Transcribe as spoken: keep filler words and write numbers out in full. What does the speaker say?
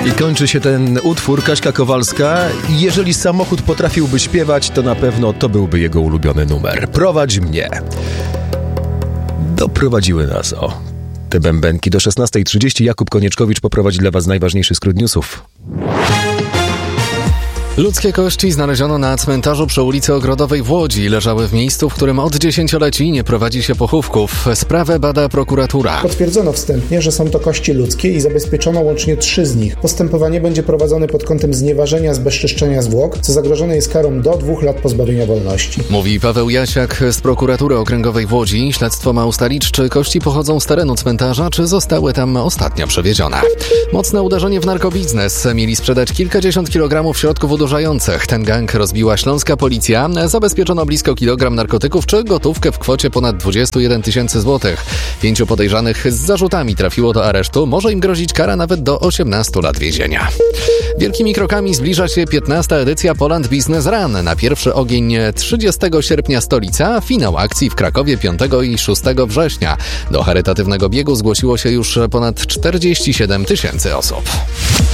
I kończy się ten utwór, Kaśka Kowalska. Jeżeli samochód potrafiłby śpiewać, to na pewno to byłby jego ulubiony numer. Prowadź mnie. Doprowadziły nas, o, te bębenki. Do szesnastej trzydzieści Jakub Konieczkowicz poprowadzi dla Was najważniejszy skrót newsów. Ludzkie kości znaleziono na cmentarzu przy ulicy Ogrodowej w Łodzi. Leżały w miejscu, w którym od dziesięcioleci nie prowadzi się pochówków. Sprawę bada prokuratura. Potwierdzono wstępnie, że są to kości ludzkie i zabezpieczono łącznie trzy z nich. Postępowanie będzie prowadzone pod kątem znieważenia zbezczeszczenia zwłok, co zagrożone jest karą do dwóch lat pozbawienia wolności. Mówi Paweł Jasiak z prokuratury okręgowej w Łodzi. Śledztwo ma ustalić, czy kości pochodzą z terenu cmentarza, czy zostały tam ostatnio przewiezione. Mocne uderzenie w narkobiznes. Mieli sprzedać kilkadziesiąt kilogramów środków udurzających. Ten gang rozbiła śląska policja. Zabezpieczono blisko kilogram narkotyków czy gotówkę w kwocie ponad dwadzieścia jeden tysięcy złotych. Pięciu podejrzanych z zarzutami trafiło do aresztu. Może im grozić kara nawet do osiemnastu lat więzienia. Wielkimi krokami zbliża się piętnasta edycja Poland Business Run. Na pierwszy ogień trzydziestego sierpnia stolica, finał akcji w Krakowie piątego i szóstego września. Do charytatywnego biegu zgłosiło się już ponad czterdzieści siedem tysięcy osób.